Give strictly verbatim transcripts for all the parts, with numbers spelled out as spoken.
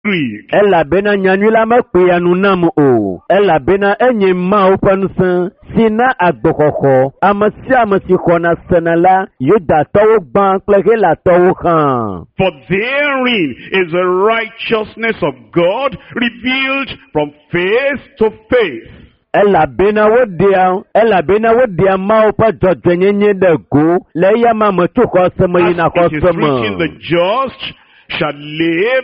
Greek. Elabena nyanyula makpe anunam o. Elabena enye ma opansan. Sina agbokoko. Amasi amasi kona senala. Yoda towo ban klege la towo kan. For therein is the righteousness of God revealed from faith to faith. Elabena wodia, elabena wodia ma opa jodjenye de go. Le yama mtuko sema ina As it is kosema. written, the just shall live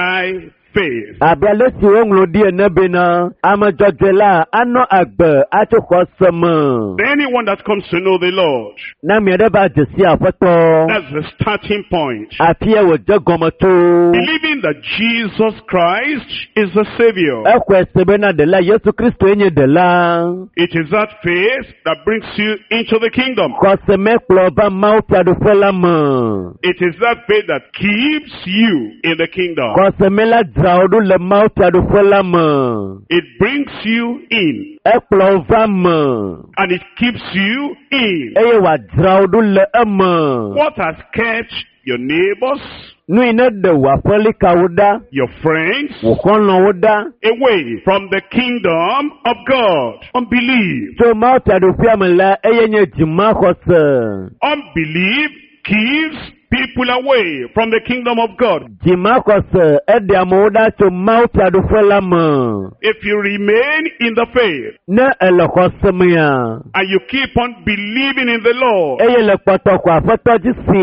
by faith. Abia si wonglo di enebena. Ama jodjela ano agbe atuko sema. Anyone that comes to know the Lord, Na miedeba jesi afoto. that's the starting point. Apia wo jagomato. Believing that Jesus Christ is the Savior. Ekwe sebena de la Yesu Kristo enye de la. It is that faith that brings you into the kingdom. Koseme kloba mauta do felama. It is that faith that keeps you in the kingdom. Koseme la draudu le mauta do felama. It brings you in Eklova ma. and it keeps you in. Eye wa draudu le ema. What has kept your neighbors, Nu ine de wa feli kauda. your friends, Wukono wuda. away from the kingdom of God? Unbelief. So mauta do fiamela eye nye jima kose. Unbelief keeps people away from the kingdom of God. Jima kose ede amuda so mauta do felama. If you remain in the faith Ne ele kose mea. and you keep on believing in the Lord, Eye le kpoto kwa foto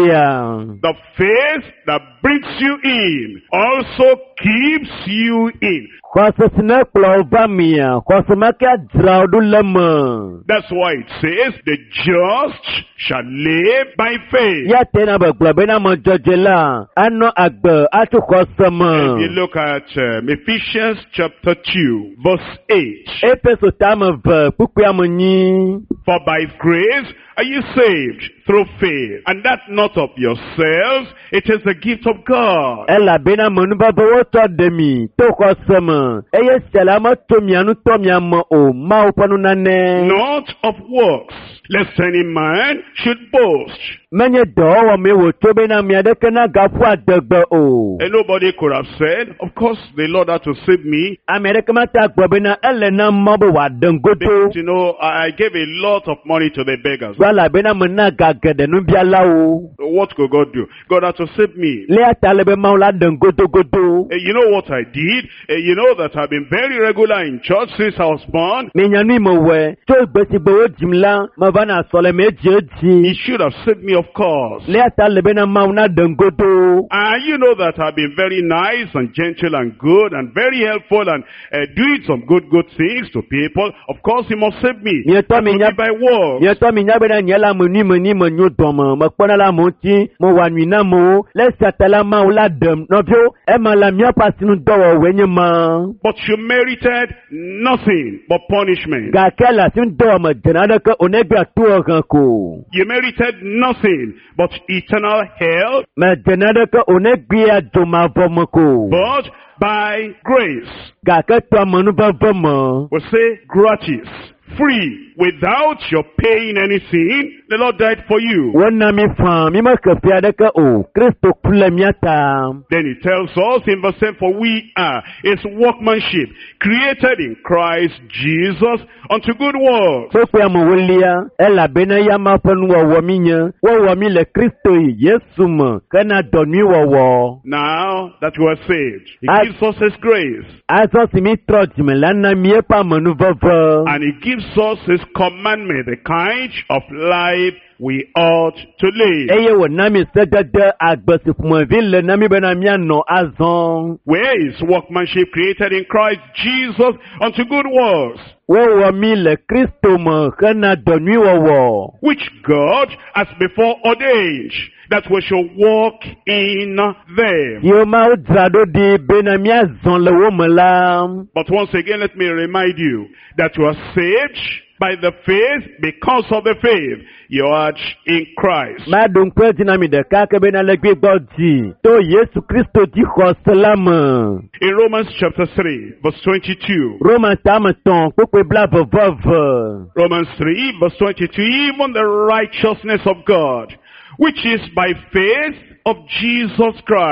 jisia. the faith that brings you in also keeps you in. Kose sine klova mea. Kose makia draudu lema. That's why it says, the just shall live by faith. Ya tena beglebena mojojela. Ano agbe atu kosema. If you look at um, Ephesians chapter two, verse eight. Efeso tama ve pukuya munyi. For by grace are you saved through faith, and that not of yourselves, it is the gift of God. Ela bena manuba bewo to demi. To kosema. Eye selama tomianu tomiama o. Ma upanu nane. Not of works, lest any man should boast. Menye dowa me wo tobe na miadeke na gafu adegbe o. And nobody could have said, of course the Lord had to save me. Amerika mata gbobe na ele na mabo wa dengoto. Because, you know, I gave a lot of money to the beggars. Wala bena mena gagede numbia lao. What could God do? God had to save me. Le atalebe maula dengoto goto. Uh, you know what I did? Uh, you know that I've been very regular in church since I was born. Menyanu mowe. To gbesi gbowo jimla. Mavana sole me He jeji. should have saved me, of course. Le atalebe na mauna dengoto. And you know that I've been very nice and gentle and good and very helpful and uh, doing some good, good things to people. Of course, He must save me. Ye to That mi will nya- be by works. Ye to mi nyabe na nyela muni muni manyu doma. Makpona la monti. Mo wanwina mo. Le satala maula dem. Novyo. Ema la mia pasinu dowo wenye ma. But you merited nothing but punishment. Gakela sin dowo ma jenada ke onegbe atuwa kanko. You merited nothing but eternal hell. Me jenada ke onegbe a joma vomako. But by grace, Gake to manu ba vomo. we say gratis, free, without your paying anything. The Lord died for you. Wana mi fam. Mi ma kefi adeke o. Kristo kule miata. Then He tells us in verse ten, for we are His workmanship, created in Christ Jesus unto good works. So pe mo wolia. Ela bena ya ma panu wo wo minya. Wo wo mi le Kristo yi. Yesu mo. Kana donu wo wo. Now that you are saved, He I- gives us His grace. Aso si mi trot me lana mi e pa manu vovo. And He gives us His commandment, the kind of life we ought to live. Eye wo nami sedede agbesi fumovile nami bena mi ano azon. Where is workmanship created in Christ Jesus unto good works, Wo wo mi le Kristo mo. Kana donu wo wo. which God has before ordained that we should walk in them. Yo ma udrado di bena mi azon le wo me la. But once again, let me remind you that you are saved by the faith, because of the faith you are in Christ. Ma don kwe dinami de kake bena le gbe godi. To Yesu Kristo di khoselama. In Romans chapter three, verse twenty-two. Roma tamaton kokwe bla vovov. Romans three, verse twenty-two. Even the righteousness of God, which is by faith of Jesus Christ,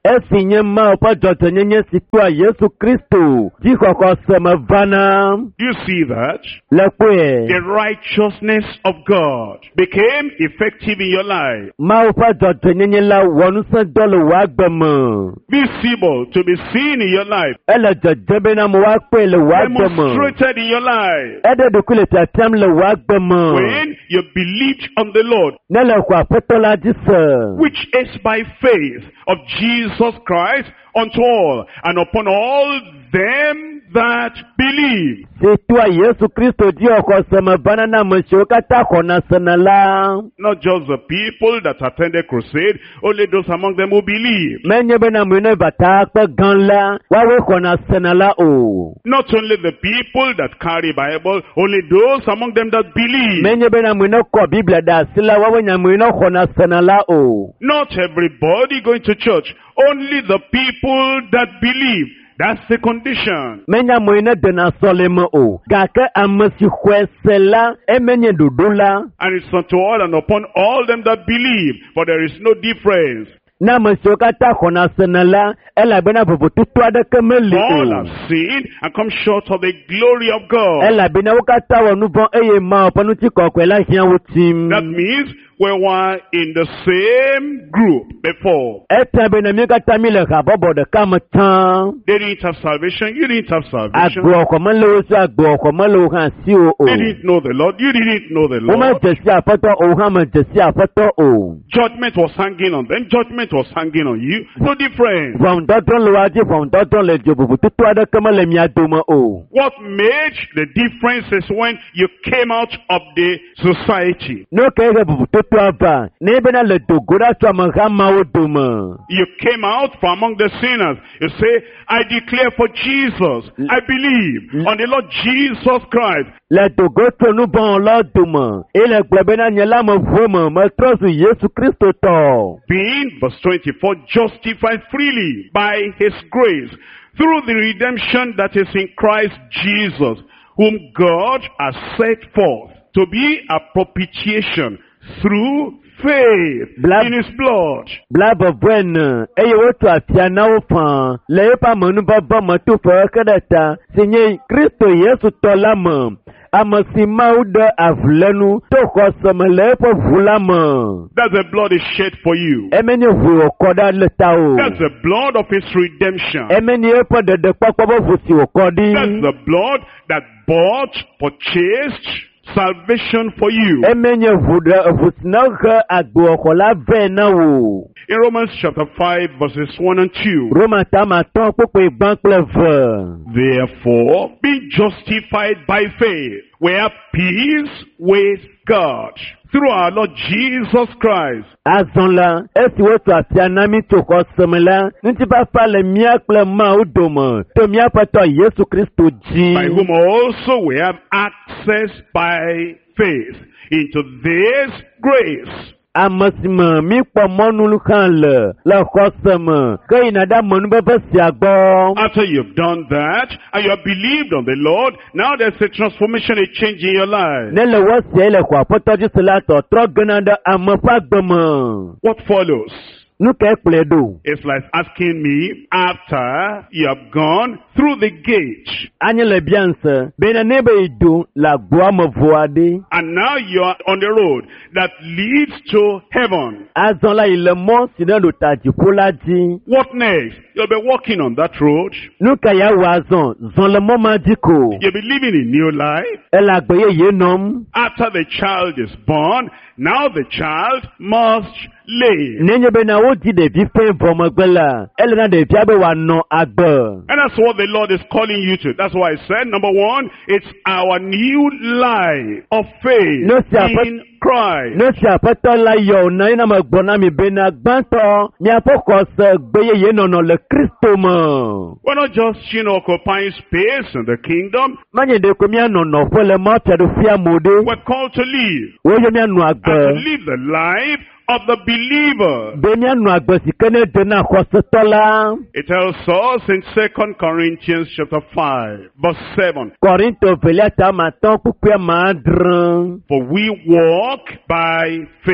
esi nye Mawu ƒe dzɔdzɔnyenye si toa Yesu Kristo dzixɔxɔ se me vana. Do you see that? Le kpɔe. The righteousness of God became effective in your life. Mawu ƒe dzɔdzɔnyenye la wɔ ŋusẽdɔ le wò agbe me. Visible, to be seen in your life. Ele dzedze bena mo woakpɔe le wò agbe me. Demonstrated in your life. Eɖe ɖokui le tiatiam le wò agbe me. When you believed on the Lord, ne le xɔ Aƒetɔ la dzi se. which is by faith of Jesus Christ unto all and upon all them that believe. Si toa Yesu Kristo dzixɔxɔ se me vana na ame siwo katã xɔna sena la. Not just the people that attended crusade, only those among them who believe. Menye bena ame ne va takpe gã la, woawoe xɔna sena la o. Not only the people that carry Bible, only those among them that believe. Menye bena ame ne kɔ Biblia ɖe asi la, woawoe nye ame ne xɔna sena la o. Not everybody going to church, only the people that believe. That's the condition. Menye ame ne dena sɔleme o, gake ame si xɔe se la, emenye ɖoɖo la. And it's unto all and upon all them that believe, for there is no difference. Na ame siwo katã xɔna sena la, elabena vovototo aɖeke meli All o. have sinned and come short of the glory of God. Elabena wo katã wɔ nu vɔ̃ eye Mawu ƒe ŋutikɔkɔe la hiã wo tim. That means we were in the same group before. Eta bena mi katã mi le habɔbɔ ɖeka me tã. They didn't have salvation, you didn't have salvation. Agboxɔ mele wo si, agboxɔ mele wo hã si wo o. They didn't know the Lord, you didn't know the Wo me Lord. dze si Aƒetɔ o, wo hã me dze si Aƒetɔ o. Judgment was hanging on them, judgment was hanging on you. No difference. Ʋɔnudɔdrɔ̃ le woa dzi, ʋɔnudɔdrɔ̃ le dzo vovototo aɖeke mele mia dome o. What made the difference is when you came out of the society. Ne ke he vovototoa va, ne bena le do go ɖa tso ameha mawo dome. You came out from among the sinners. You say, I declare for Jesus. I believe on the Lord Jesus Christ. Le do go tso nu vɔ̃wɔlawo dome, ele gblɔ bena nye la me ʋuo me, metrɔ zu Yesu Kristo tɔ. Being, verse twenty-four, justified freely by his grace through the redemption that is in Christ Jesus, whom God has set forth to be a propitiation through faith Bla- in his blood. Bla vɔvɔe ne, eye wotu afia na wo fãa, le eƒe amenuveve me to fe xe ɖe ta, si nye Kristo Yesu tɔ la me. Ame si Mawu ɖe avlenu to xɔse me le eƒe ʋu la me. That's the blood is shed for you. Emenye ʋu wòkɔ ɖa le ta o. That's the blood of his redemption. Emenye eƒe ɖeɖekpɔkpɔ ƒe ʋu si wòkɔ That's ɖi. the blood that bought, purchased salvation for you. Emenye ʋu ɖe ʋu si ne he agboxɔ la vɛ na wò. In Romans chapter five, verses one and two. Roma tama atɔ kpokpoe gbã kple ve. Therefore, being justified by faith, we have peace with God through our Lord Jesus Christ. Azɔ la, esi wotu afia na mi tso xɔse me la, ŋutifafa le mía kple Mawu dome to míaƒe tɔ Yesu Kristo By dzi. whom also we have access by faith into this grace. Ame si me mi kpɔ mɔnu hã le le xɔse me ke yina ɖe amenuveve sia gbɔ. After you've done that and you have believed on the Lord, now there's a transformation, a change in your life. Ne le wɔ sia le xɔ Aƒetɔ dzi se la tɔtrɔ gena ɖe ame ƒe agbe me. What follows? Nu ke kplɔe ɖo. It's like asking me, after you have gone through the gate, Anye le bianse, bena ne be yi do le agboa me vo aɖe. and now you are on the road that leads to heaven. Azɔ la yi le mɔ si ne ɖo ta dziƒo la dzi. What next? You'll be walking on that road. Nu ka ya wɔ azɔ, zɔ le mɔ ma dzi ko. You'll be living a new life. Ele agbe yeye nɔm. After the child is born, now the child must live. Nenye bena wodzi ɖevi fɛn vɔ megbe la, ele na ɖevia be wòanɔ agbe. And that's what the Lord is calling you to. That's why I said, number one, it's our new life of faith No, sir, but- in Christ. Ne si Aƒetɔ la yɔ na yina me gbɔna mi bena gbãtɔ miaƒe xɔse gbe yeye nɔnɔ le Kristo me. We're not just, you know, occupying space in the kingdom. Menye ɖeko mianɔ nɔƒe le mawufiaɖuƒea mo ɖe. We're called to live. Woyɔ mianɔ And to agbe. live the life of the believer. Be mianɔ agbe si ke ne de na xɔsetɔ la. It tells us in Second Corinthians chapter five, verse seven. Kɔrinto velia tame atɔ kpukpua ma adre. For we walk by faith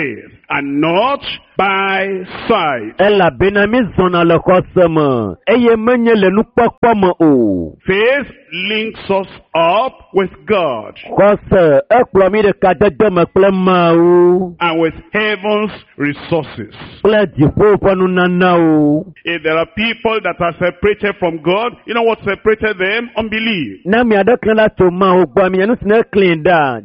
and not by sight. Elabena mi zɔna le xɔse me, eye menye le nukpɔkpɔ me o. Faith links us up with God Xɔse ekplɔ mi ɖe kadede me kple Mawu and with heaven's resources. kple dziƒo ƒe nunanawo. If there are people that are separated from God, you know what separated them? Unbelief. Ne mi aɖe klẽ la tso Mawu gbɔ, mi nu si ne klẽ ɖa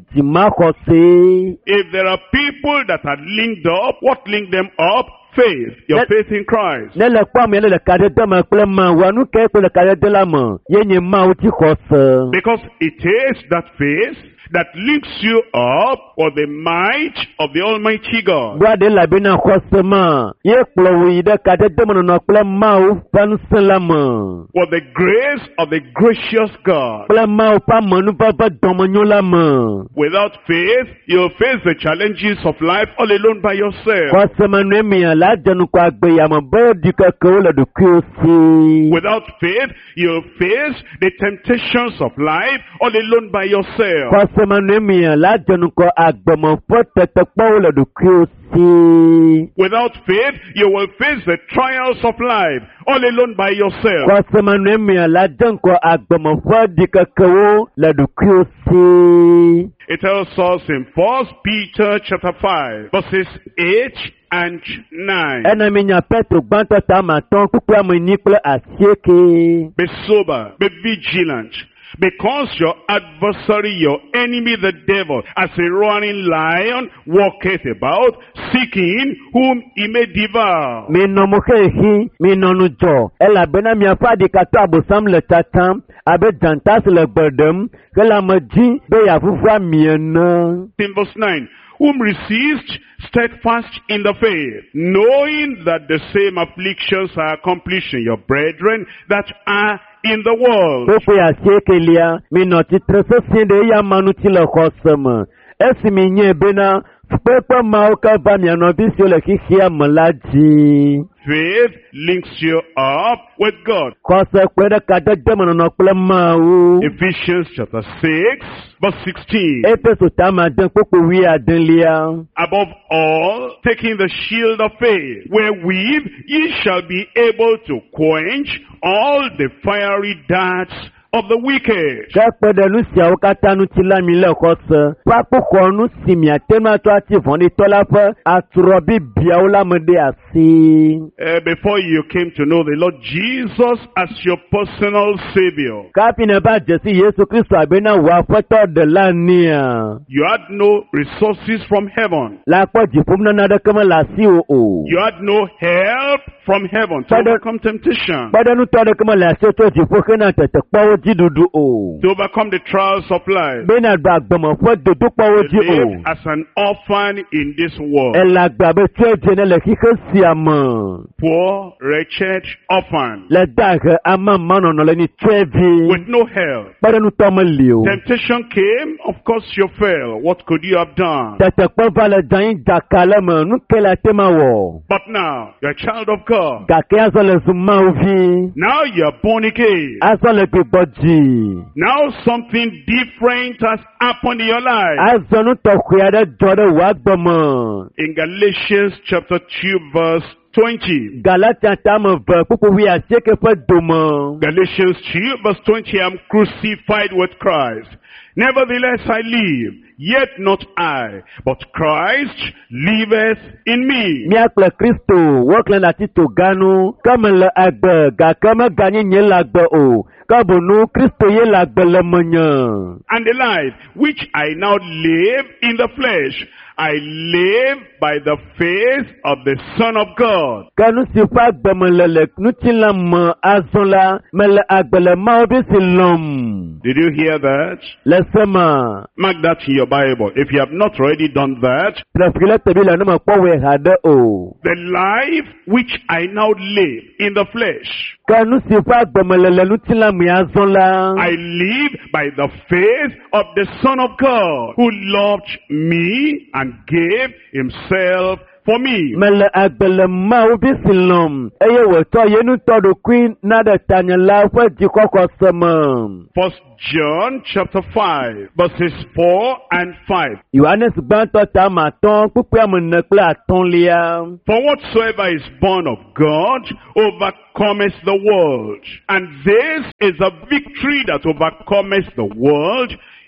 dzimaxɔse. If there are people that are linked up, what linked them up? Faith. Your Let- faith in Christ. Ne le kpɔ mi le kadede me kple Mawu, nu ke kple le kadede la me, ye nye Mawu ti xɔse. Because it is that faith that links you up with the might of the Almighty God. Bua de labena xɔse me, ye kplɔ wo yi ɖe kadede me nɔnɔ kple Mawu ƒe ŋusẽ la me. With the grace of the gracious God. Kple Mawu ƒe amenuveve dɔmenyo la me. Without faith, you'll face the challenges of life all alone by yourself. Xɔse me nu mia la dze nukɔ agbe yame be ɖikekewo le ɖokuiwo si. Without faith, you'll face the temptations of life all alone by yourself. Xɔse me nu mia la dze nukɔ agbeme ƒe tetekpɔwo le ɖokuiwo si. Without faith, you will face the trials of life all alone by yourself. Xɔse me nu mia la dze ŋkɔ agbeme ƒe ɖikekewo le ɖokuiwo si. It tells us in First Peter chapter five, verses eight and nine. Ena mi nya Petro gbãtɔ ta matɔ̃ kpukpua me nyi kple asieke. Be sober, be vigilant, because your adversary, your enemy, the devil, as a roaring lion, walketh about, seeking whom he may devour. Mi nɔ mo xexi, mi nɔ nu dzɔ, elabena miaƒe aɖikatɔ abosam le tsatsam abe dzanta si le gbe ɖem, ke le ame dzi be yeaƒuƒu ami ene. In verse nine, whom resist steadfast in the faith, knowing that the same afflictions are accomplished in your brethren that are in the world. Kpekpe asiekelia, mi nɔ tsitre sesĩe ɖe eya manuti le xɔse me. Esi mi nye bena kpekpe mawo ke va mia nɔvi siwo le xixia me la dzi. Faith links you up with God. Xɔse kpe ɖe kadede me nɔnɔ kple Mawu. Ephesians chapter six, verse sixteen. Efeso tame ade kpekpe wi adelia. Above all, taking the shield of faith, wherewith ye shall be able to quench all the fiery darts of the wicked. Ke kpe ɖe nu siawo katã ŋuti la mi le xɔse. Ƒakpɔxɔ nu si miate ŋu atsɔ ati vɔ̃ɖitɔ la ƒe atrɔ bibiawo la me ɖe asi. Uh, before you came to know the Lord Jesus as your personal Savior, Kafi ne va dze si Yesu Kristo abena wò aƒetɔ ɖela nia. you had no resources from heaven. La kpɔ dziƒom nana aɖeke me le asiwò o. You had no help from heaven to Father- overcome temptation, Kpeɖeŋutɔ aɖeke me le asiwò tso dziƒo hena tetekpɔwo dziɖuɖu o. to overcome the trials of life. Bena ɖo agbeme ƒe dodokpɔwo You dzi o. live as an orphan in this world. Ele agbe abe tso edze ne le xixe sia me. Poor, wretched orphan Le dahe ame manɔnɔ le ni tsoevi. with no help. Kpeɖeŋutɔ meli o. Temptation came, of course you fell. What could you have done? Tetekpɔ va le dzanyi dzaka le me, nu ke le ate ma wɔ. But now, you're a child of God. Gake azɔ le zu Mawu vi. Now you're born again. Azɔ le gbegbɔ dzi. Now something different has happened in your life. Azɔ nu tɔxɛ aɖe dzɔ ɖe wò agbeme. In Galatians chapter two verse twenty. Galatia tame ve kpukpu wi asieke ƒe dome. Galatians two verse twenty, I'm crucified with Christ. Nevertheless I live, yet not I, but Christ liveth in me. Mía kple Kristo wokle le atito ganu, ke mele agbe gake meganye nye le agbe o, ke bono Kristo ye le agbe le menye. And the life which I now live in the flesh, I live by the faith of the Son of God. Ke nu si ƒe agbe me le le ŋutilã me azɔ la, mele agbe le Mawu vi si lɔm. Did you hear that? Le se me, Mark that in your Bible. If you have not already done that, trefiki le tebi le ne me kpɔ wòe ha ɖe o. the life which I now live in the flesh, Ke nu si ƒe agbe me le le ŋutilã me azɔ la, I live by the faith of the Son of God, who loved me and gave himself for me. Mele agbele mawu bisilom. Eye weto yenu todo queen nada tanyala fwe jikoko semen. First John chapter five, verses four and five. Yohanes banto ta maton pupu amenekle aton lia. For whatsoever is born of God overcometh the world. And this is a victory that overcometh the world,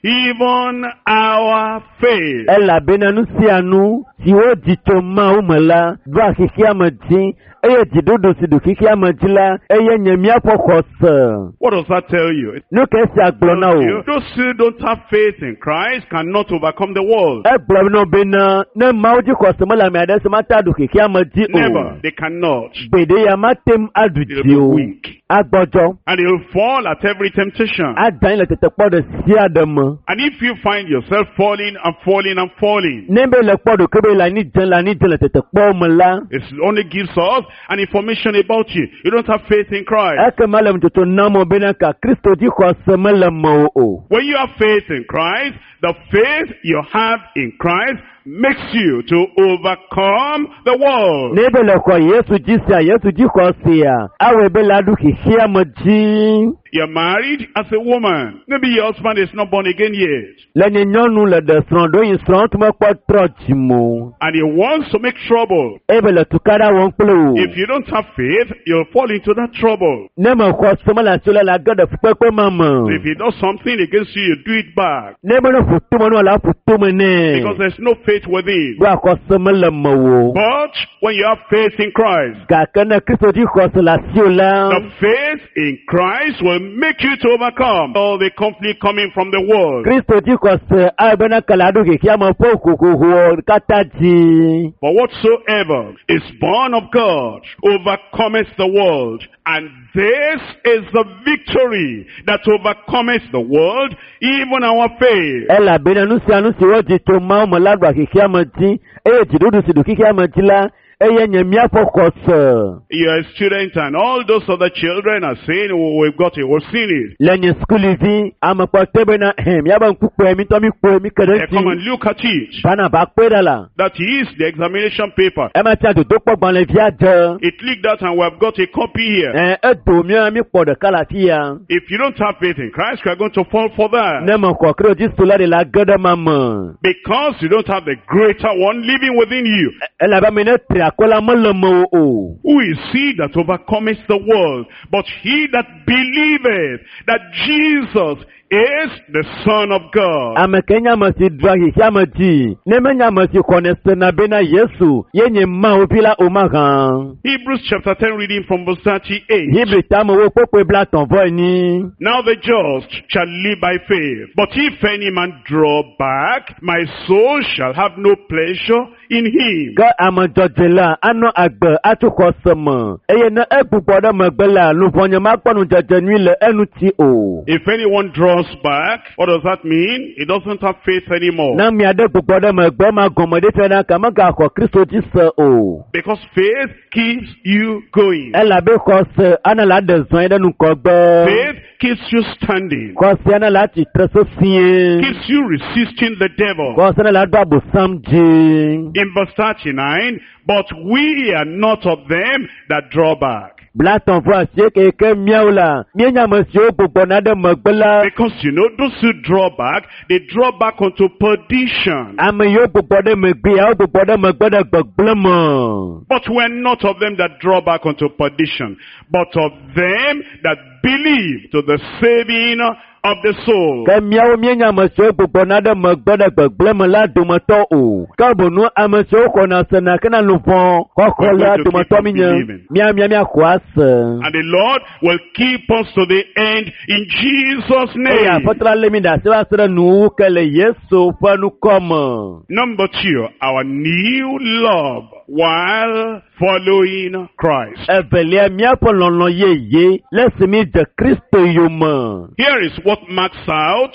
even our faith. Ela benanu sianu, siwo jito maumela, dwa kiki amajin, eye jidodo sidu kiki amajila, eye nyemia pokose. What does that tell you? No kesi aglona o. Those who don't have faith in Christ cannot overcome the world. E blabno bena, ne mauji kose mala mi adese matadu kiki amaji o. Never. They cannot. Bede ya matem aduji o. Weak. Agbojo. And they'll fall at every temptation. Adan le tete kpodo si ademo. And if you find yourself falling and falling and falling, Nembe le kpodo kebe la ni jen la ni jen le tete kpo mela. it only gives us an information about you. You don't have faith in Christ. Eke male mtoto namo bena ka Kristo di kose mele mo o. When you have faith in Christ, the faith you have in Christ makes you to overcome the world. Nebe le kwa Yesu jisia, Yesu di kose ya. Awe be la du kishia maji. You're married as a woman. Maybe your husband is not born again yet. Le nyonu le de srondo yin srondo me kwa trochi mo. And he wants to make trouble. Ebe le tukada wonklo. If you don't have faith, you'll fall into that trouble. Neme kwa soma la sola la gada fukwe mama. So if he does something against you, you do it back. Nebe no futumo no la futumo ne. Because there's no faith within. Bwa kwa soma le mo. But when you have faith in Christ, Kakana Kristo di kose la siola. the faith in Christ will make you to overcome all the conflict coming from the world. Kristo di kose abena kaladu ke kiama poku kuhu kataji. For whatsoever is born of God overcometh the world. And this is the victory that overcometh the world, even our faith. Ela bena nusi anusi woji to mao malagwa ke kiama ji. Eye jidudu sidu ke kiama jila. Eye nyemia pokose. You're a student and all those other children are saying, oh, we've got it, we've seen it. Lenye skuli vi ama kwa tebe na hem yaba nkukwe mi tomi kwe mi Hey, come kerensi. and look at it. Bana bakweda la. That is the examination paper. Ema tia do dokpo gban le viaje. It leaked out and we've got a copy here. Eh e do mi mi kpodo kala fia. If you don't have faith in Christ, you are going to fall for that. Nema kwa kro ji sola de la gada mama. Because you don't have the greater one living within you. Ela ba mene tri akola malamo o. Who is he that overcometh the world? But he that believeth that Jesus is the Son of God. Amekenya masi dragi chama ji. Nemenya masi koneste na bena Yesu. Yenye ma upila umagan. Hebrews chapter ten, reading from verse thirty-eight. Hebrew tamo wo pokwe bla ton voy ni. Now the just shall live by faith. But if any man draw back, my soul shall have no pleasure in him. Ga amajojela ano agbe atuko sema. Eye na ebubodo magbela lufonye makponu jajenu le enu ti o. If anyone draws back, what does that mean? He doesn't have faith anymore. Na mi ade bubodo magbe ma gomode tena kama ga ko Kristo ti se o. Because faith keeps you going. Ela be ko se ana la de zon ede nu ko gbe. Faith keeps you standing. Ko se ana la ti treso fie. Keeps you resisting the devil. Ko se ana la do abu samji. In verse thirty-nine, but we are not of them that draw back. Blaton voix ke ke miaula. Mienya monsieur bubodo de magbela. Because you know, those who draw back, they draw back unto perdition. Ame yo bubodo megbe ya bubodo magbeda gbegblemo. But we're not of them that draw back unto perdition, but of them that believe to the saving of the soul. Ke miawo mienya monsieur bubodo de magbeda gbegblemo la dumato o. Ka bonu ammonsieur ko na sena kana lufon. Ko ko la dumato minya. Mia mia mia kwase. And the Lord will keep us to the end in Jesus' name. Eya potra lemi da se wa sere nu kele Yesu fa nu komo. Number two, our new love while following Christ. Evelia mia polonlo ye ye lesimi de Kristo yoma. Here is what marks out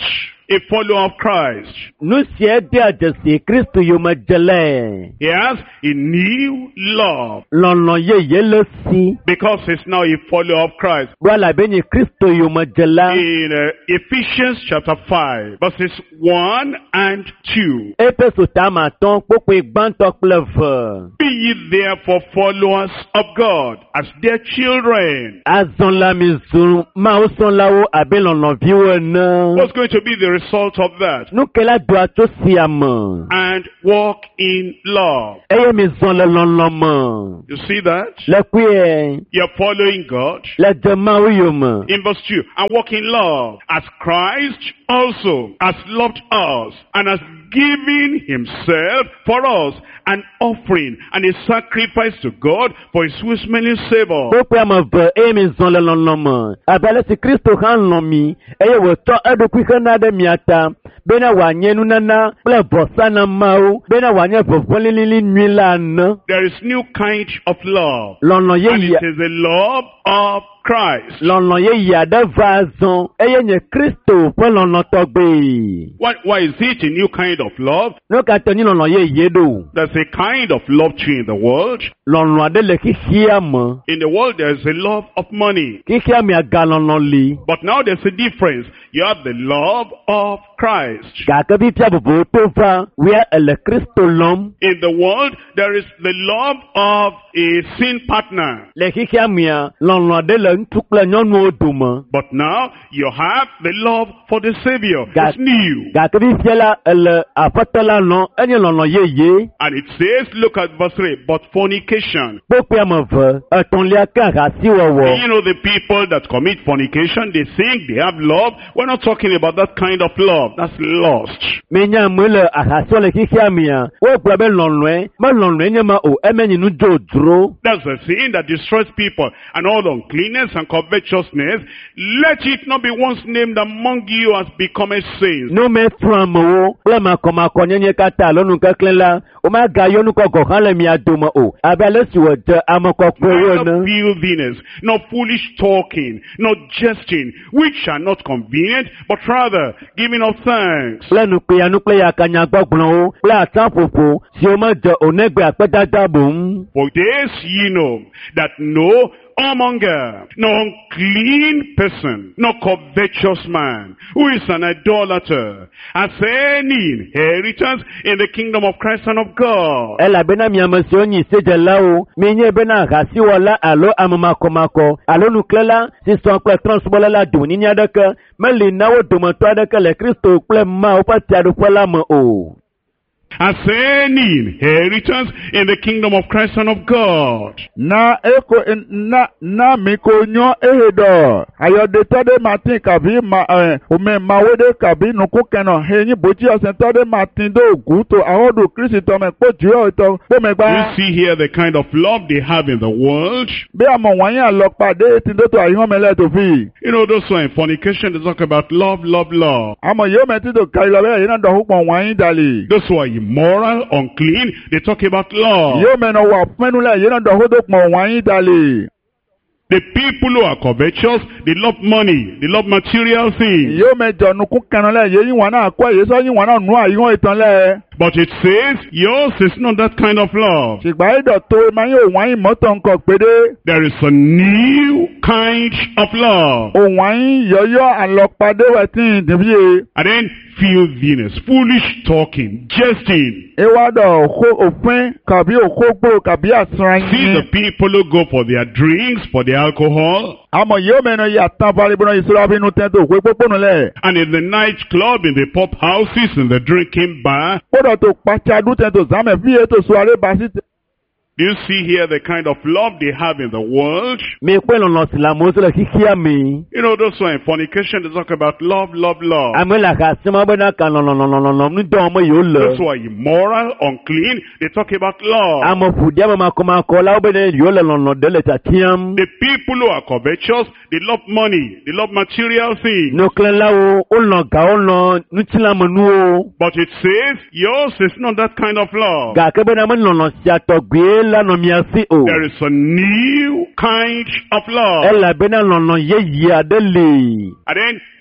a follower of Christ. Nu sie de adesi Kristo yoma jele. He has a new love Lono ye ye le si. because he's now a follower of Christ. Wala benye Kristo yoma jela. In uh, Ephesians chapter five, verses one and two. Epe sotama ton pokwe bantok pleve. Be ye therefore followers of God as their children. Azon la mizun ma o son la o abe lono viwe na. What's going to be the result of that? Nou ke la doa to siam. And walk in love. Eye mizon le lono. You see that? Le kwe. You're following God. Le dema ou yoma. In verse two, and walk in love, as Christ also has loved us, and has given himself for us, an offering and a sacrifice to God for his sweet-smelling savor. Pokwe amave eye mizon le lono. Abele si Kristo han lomi. Eye woto edo kwikana de miata. Bena wanye nunana. Ple bosana mau. Bena wanye vovolilili nwila na. There is new kind of love. Lono ye And ya. it is the love of Christ. Lono ye ya de vazon. Eye nye Kristo pe lono togbe. Why, why is it a new kind of love? No katoni lono ye yedo. There's a kind of love too in the world. Lono adele kikiam. In the world, there's a love of money. Kikiam ya galono li. But now there's a difference. You have the love of Christ. Kakabi pia bobo tova. Where ele Kristo lom. In the world, there is the love of a sin partner. Le kikiam ya. Lono adele ntukle nyonu oduma. But now, you have the love for the Savior. Ga- It's new. Kakabi pia la ele afatala no. Enye lono ye ye. And it says, look at verse three, but fornication. Pokwe amave. Eton lia kan rasi And wawo. you know the people that commit fornication, they think they have love. We're not talking about that kind of love. That's lust. Menya mwele ahasyo le kikiam ya. Wekwe be lonwe. Ma lonwe nye ma o. Emenyi nu jodro. That's the sin that destroys people. And all uncleanness and covetousness, let it not be once named among you as become a sin. No me fram wo. Ple makoma konyenye kata lonu kaklela. O ma gayo nu koko khanle mi adoma o. Abele si wote amoko kweyo Not na. filthiness, not foolish talking, not jesting, which are not convenient, but rather giving of thanks. Ple nu kwe ya nu kwe ya kanya gbogbon o. Ple atan popo. Si o ma je onegbe apedada bom. For this ye know, that no whoremonger, no unclean person, no covetous man, who is an idolater, has any inheritance in the kingdom of Christ and of God. Ela bena mi amasi onyi seje la o. Menye bena rasi wala alo amamako mako. Alo nu klela. Si son kwe transbola la duni nyadaka. Meli na wo domanto adaka le Kristo kwe ma o pati adu kwela ma o. Has any inheritance in the kingdom of Christ and of God. Na eko na na miko nyo ehedo ayode tode matin kabi ma eh ome mawede kabi nuku keno henyi boji osen tode matin do guto ahodo Kristo to me poju to bo me gba. You see here the kind of love they have in the world. Bí àmọ́ wọ̀nyí àlọ́pàdé ti dótò àyíhọ́mẹ́lẹ́ tó fi. You know, those who are in fornication, they talk about love, love, love. Àmọ́ yóò mẹ́tí tó kárí lọ bẹ́ẹ̀ yìí náà dọ̀hún pọ̀ wọ̀nyí dàlí. Those who are immoral, unclean, they talk about love. Yóò mẹ́nà wà fẹ́nulẹ̀ yìí náà dọ̀hún tó pọ̀ wọ̀nyí dàlí. The people who are covetous, they love money, they love material things. Yóò mẹ́jọ nukú kẹnulẹ̀ yìí wọn náà kọ́ èyí sọ́yìn wọn náà nú àyíhọ́ ìtàn lẹ̀. But it says, yours is not that kind of love. Ṣùgbọ́n ìdọ̀ tó máa ń yóò wọ̀nyí mọ́tò nǹkan pédé. There is a new kind of love. Òwọ̀nyí yọ̀yọ́ àlọ́pàdé wẹ̀ tí ì dìbíye. And then filthiness, foolish talking, jesting. Ìwádọ̀ òfin kàbí òkógbò kàbí àsìrán See the yín. people who go for their drinks, for their alcohol. Àmọ́ yóò mẹ́nà yà tán balibọ́nà ìṣúra bínú tẹ́tò òkú pópónù lẹ̀. And in the nightclub, in the pub houses, in the drinking bar. Kódà tó pàṣẹ tẹ́tò sámẹ̀ fi ètò sùwárẹ́ bá sí. Do you see here the kind of love they have in the world? Mi kwe lono sila mozo le kikia mi. You know, those who are in fornication, they talk about love, love, love. Ame la kasima bena ka no no no no no no nu do mo yo Those le. who are immoral, unclean, they talk about love. Amo fudia ma koma ko la obene yo le lono de le tatiam. The people who are covetous, they love money, they love material things. No klela o o no ga o no nu tila manu o. But it says, yours is not that kind of love. Ga ke bena mo lono sia to gbe la no miasi o. There is a new kind of love. Ela bena lono ye ye adele. And then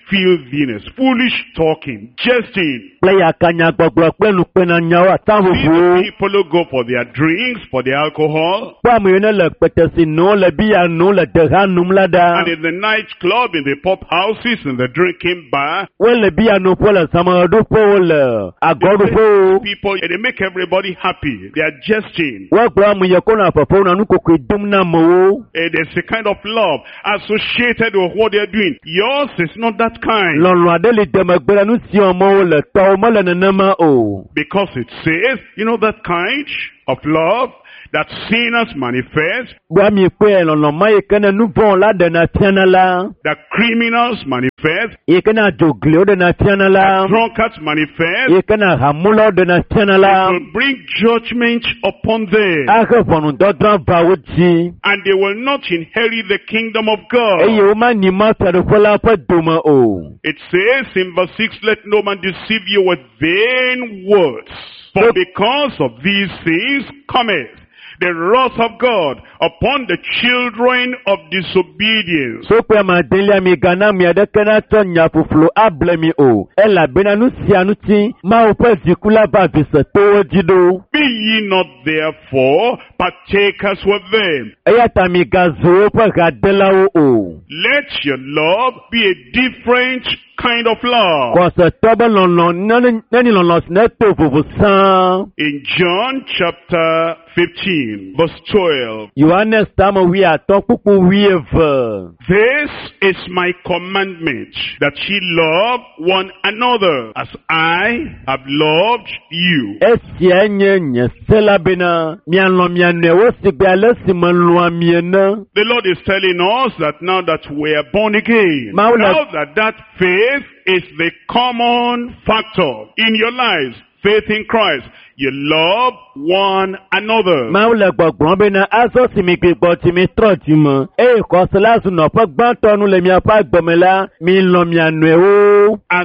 filthiness, foolish talking, jesting. kple yakanya gbɔgblɔ kple nukpenanyawo These ataʋuʋuwo. are people who go for their drinks, for their alcohol, kpɔ ame yiwo ne le kpetesi nom, le biya nom, le deha nom la ɖa. and in the night club, in the pub houses, in the drinking bar. Wole biya noƒe le zãmeɖoƒewo le agɔɖoƒewo. People, they make everybody happy. They are jesting. Woagblɔ ame yiwo kɔna fefewo na nu kokoe dom na amewo. Eh, There's a kind of love associated with what they are doing. Yours is not that kind. Lɔlɔ aɖe li demegbe le nu siwo amewo le tɔwo mele nenema o. Because it says, you know, that kind of love that sinners manifest, Bua mi kpe lɔlɔ ma yi ke ne nu vɔ̃ la ɖena fiana la. that criminals manifest, Yi ke ne adzogliwo ɖena fiana la. drunkards manifest, Yi ke ne hamulawo ɖena fiana la. will bring judgment upon them. Axe ʋɔnudɔdrɔ̃ va wo dzi. And they will not inherit the kingdom of God. Eye womanyi mafiaɖoƒe la ƒe dome o. It says in verse six, let no man deceive you with vain words. For because of these things cometh the wrath of God upon the children of disobedience. Sokpe amadelia mi gana mi aɖeke natsɔ nya ƒuƒlu able mi o. Elabena nu sia ŋuti Mawu ƒe dziku la va avisetowo dzi ɖo. Be ye not therefore partakers with them. Eya ta mi gazu woƒe hadelawo o. Let your love be a different kind of love. Kɔsetɔ be lɔlɔ neni neni lɔlɔ si ne to vovo sãa. In John chapter fifteen, verse twelve. Yohanes tame wi atɔ kpukpu wi eve. This is my commandment, that ye love one another as I have loved you. Esia nye nye se la bena mialɔ mia nɔewo si gbe ale si melɔ̃a mi ene. The Lord is telling us that now that we are born again, Maula- now that that faith is the common factor in your lives, faith in Christ, you love one another. Mawu le gbɔgblɔm bena azɔ si mi gbe gbɔ tsi mi trɔ dzi me. Eye xɔse la zu nɔƒe gbãtɔ nu le miaƒe agbeme la, mi lɔ̃ mia nɔewo. As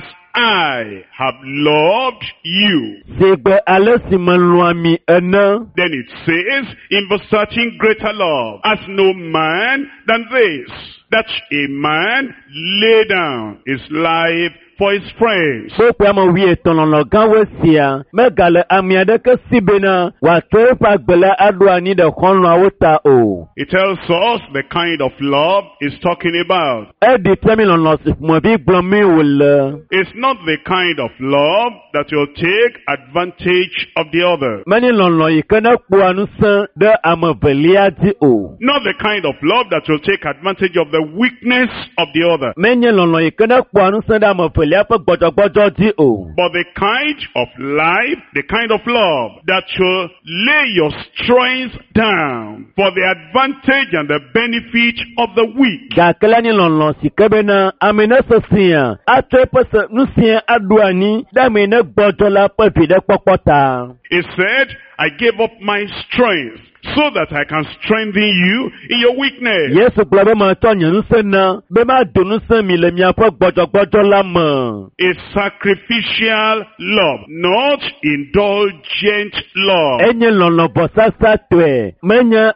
I have loved you. Si gbe ale si melɔ̃a mi ene. Then it says in verse thirteen, greater love has no man than this, that a man lay down his life for his friends. Kpokpe ame wi etɔ̃ lɔlɔ gãwo sia megale ame aɖeke si bena wòatsɔ eƒe agbe la aɖo anyi ɖe xɔlɔ̃awo ta o. It tells us the kind of love he's talking about. Eɖi fia mi lɔlɔ si ƒomevi gblɔm mi wòle. It's not the kind of love that will take advantage of the other. Menye lɔlɔ yi ke ne kpɔa ŋusẽ ɖe ame velia dzi o. Not the kind of love that will take advantage of the weakness of the other. Menye lɔlɔ yi ke ne kpɔa ŋusẽ ɖe ame velia ƒe gbɔdzɔgbɔdzɔ dzi o. But the kind of life, the kind of love that will lay your strength down for the advantage and the benefit of the weak. Gake la nye lɔlɔ si ke bena ame ne sesia atsɔ eƒe se nu sia aɖo anyi ɖe ame ne gbɔdzɔ la ƒe viɖekpɔkpɔ ta. He said, I gave up my strength so that I can strengthen you in your weakness. Yesu gblɔ be matsɔ nye ŋusẽ na be mado ŋusẽ mi le miaƒe gbɔdzɔgbɔdzɔ la me. A sacrificial love, not indulgent love. Enye lɔlɔ vɔsasa tɔe, menye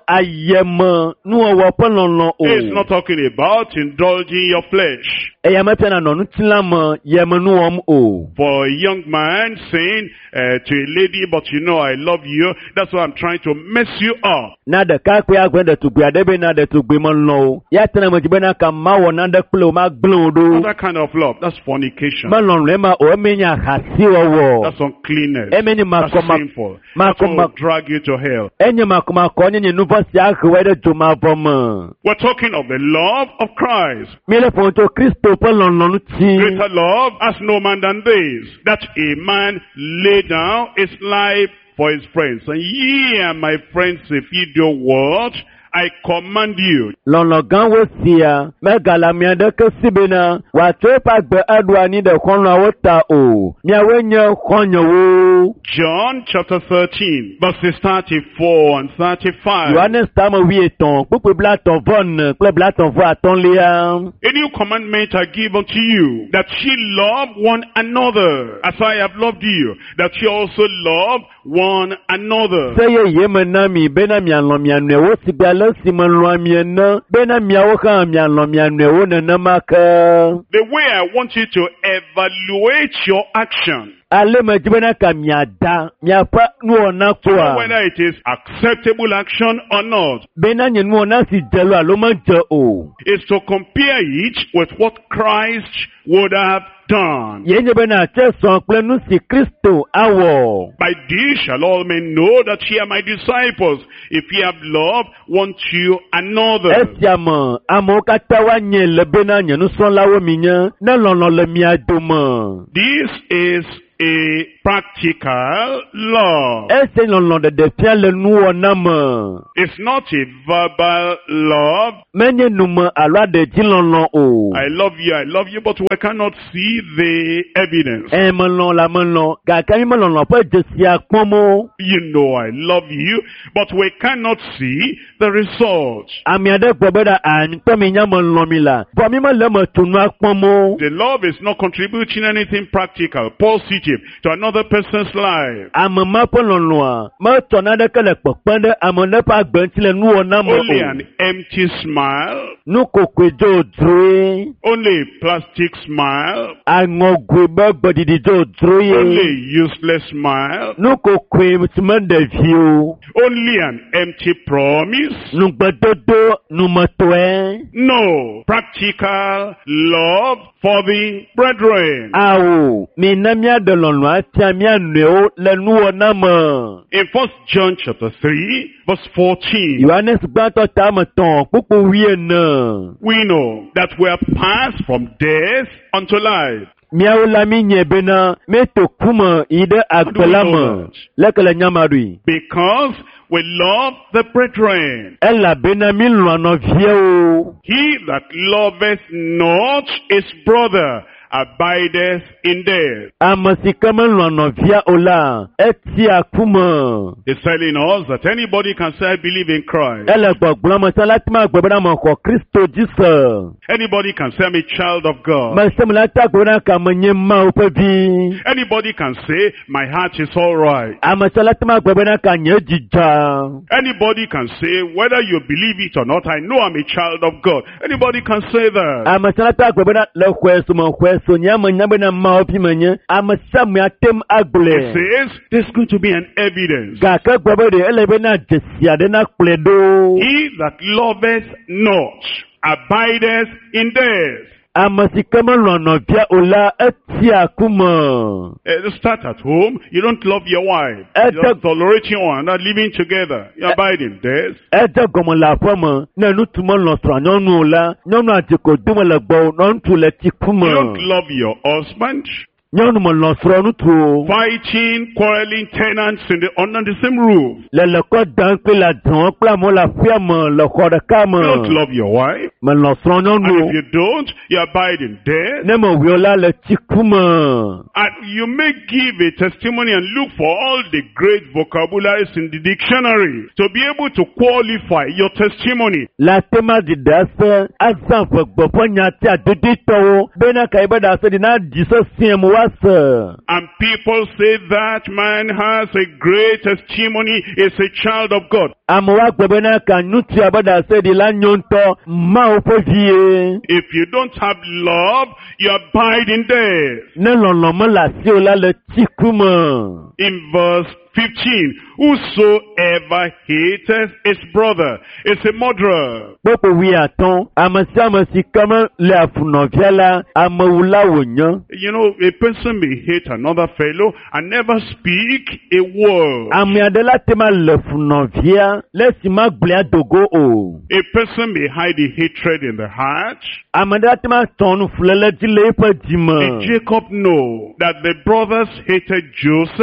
ayeme nuwɔwɔ ƒe lɔlɔ He's o. not talking about indulging your flesh. Eya mefia na nɔ ŋutilã me yeme nuwɔm o. For a young man saying uh, to a lady, but you know I love you, that's why I'm trying to mess you up. Na ɖekakpui agblẽ ɖetugbi aɖe be na ɖetugbi melɔ̃ o. Ya tena me dzi bena ka mawɔ naɖe kple o magblẽ o ɖo. That kind of love, that's fornication. Melɔ̃lɔ ema o, eme nye ahasiwɔwɔ. That's uncleanness. Eme nye That's makɔma- sinful. That's what will makɔma- drag you to hell. Enye makɔmakɔ nye nye nu vɔ si ahewɔe ɖe dzomavɔ me. We're talking of the love of Christ. Míele ƒo tso Kristo ƒe lɔlɔ ŋuti. Greater love has no man than this, that a man lay down his life for his friends. And ye are my friends if ye do what I command you. Lɔlɔ gãwo sia megale ame aɖeke si bena wòatsɔ eƒe agbe aɖo anyi ɖe xɔlɔ̃awo ta o. Miawoe nye xɔnyewo. o. John chapter thirteen, verses thirty-four and thirty-five. Yohanes tamo wi etɔn kpekpe bla tɔn vɔ ne kple bla tɔn vɔ atɔ̃lia. A new commandment I give unto you, that ye love one another, as I have loved you, that ye also love one another. Se yeye me na mi bena mialɔ mia nɔewo si gbe ale si me lɔa mie ne bena miawo hã mialɔ mia nɔewo nenema ke. The way I want you to evaluate your action, Ale me dzi bena ka miada miaƒe nuwɔna to know koa. whether it is acceptable action or not, Bena nye nuwɔna si dze lo alo medze o. is to compare it with what Christ would have done. Ye nye bena tse sɔn kple nu si Kristo awɔ. By this shall all men know that ye are my disciples, if ye have love one to another. Esia me amewo katã woanye le bena nye nusrɔ̃lawo mi nye ne lɔlɔ̃ le mia dome. This is a practical love. Ese lɔlɔ̃ ɖeɖefia le nuwɔna me. It's not a verbal love. Menye nume alo aɖedzi lɔlɔ̃ o. I love you, I love you, but we cannot see the evidence. E melɔ̃ la melɔ̃ gake mi melɔlɔ̃ ƒe dzesia kpɔm o. You know I love you, but we cannot see the result. Ame aɖe gblɔ be ɖa anyikpɔ mi nya melɔ̃ mi la, vɔ mi mele me tu nua kpɔm o. The love is not contributing anything practical, positive to another person's life. Ame ma ƒe lɔlɔ̃a metsɔ naɖeke le kpekpem ɖe ame ɖe ƒe agbe ŋuti le nuwɔna me Only o. an empty smile, Nu kokoe dzodzroe. only a plastic smile, Aŋɔgoe be gbeɖiɖi dzodzroe. only a useless smile, Nu kokoe si me ɖevi o. only an empty promise. Nugbedodo numetɔe. No practical love for the brethren. Awo, mi na miaɖe lɔlɔ̃a tia mia nɔewo le nuwɔna me. In First John chapter three, verse fourteen, Yohanes gbãtɔ tame tɔn kpukpu wuiene. we know that we have passed from death unto life. Miawo la mi nye bena meto kume yi ɖe agbe la me. Leke le nyamaɖoe. Because we love the brethren. Elabena mi lɔ̃a nɔviawo. He that loveth not his brother abideth in death. Ame si ke melɔ̃a nɔvia o la, etia kume. He's telling us that anybody can say, I believe in Christ. Ele gbɔgblɔm me se la ti ma gbe bena mexɔ Kristo dzi se. Anybody can say, I'm a child of God. Me se me la ta gbe bena ka menye Mawu ƒe vi. Anybody can say, my heart is all right. Ame se la ti ma gbe bena ka nye dzidza. Anybody can say, whether you believe it or not, I know I'm a child of God. Anybody can say that. Ame se la ta gbe bena le xɔe so me xɔe so nye ame nya bena Mawu pi menye. Ame sia ame atem It agblɔe. says, there's going to be an evidence. Gake gbe be ɖe ele bena dzesi aɖe na kplɔe ɖo. He that loveth not abideth in death. Ame si ke melɔ̃a nɔvia o la etia kume. Uh, start at home. You don't love your wife. Uh, You don't tolerate your one. Not living together. You abide in death. Edze gɔme le aƒe me ne ŋutsu melɔ̃ srɔ̃a nyɔnu o la, nyɔnua dze ko dome le gbɔ na ŋutsu le tsi You don't kume. love your husband. Nyɔnu melɔ̃ srɔ̃ ŋutsu o. Fighting, quarreling tenants in the, under the same roof. Le le kɔ dam kple le adrɔ̃ kple amewo le aƒea me le xɔ ɖeka You don't me. love your wife. Melɔ̃ srɔ̃ And nyɔnu if you don't, you abide in death. ne mewuio la le tsi kume. And you may give a testimony and look for all the great vocabularies in the dictionary to be able to qualify your testimony. Le tema ɖiɖe ase azã ƒegbe ƒe nya tia doditɔwo bena ka yi be ɖe ase ɖi na dzi sesĩe me woase. And people say that man has a great testimony, is a child of God. Amewo agbe bena ka ŋutsua be ɖe ase ɖi la nyo ŋutɔ Mawu ƒe vie. If you don't have love, you abide in death. Ne lɔlɔ̃ mele asi o la le tsi kume. In verse fifteen, whosoever hateth his brother is a murderer. Kpokpo wi atɔ̃, ame sia ame si ke mele afu nɔvia la, amewula wònye. You know, a person may hate another fellow and never speak a word. Ame aɖe la te ma le fu nɔvia le si ma gblẽa dogo o. A person may hide the hatred in the heart. Ame aɖe la te ma tɔ nu fuléle dzi le eƒe Did dzime. Jacob know that the brothers hated Joseph?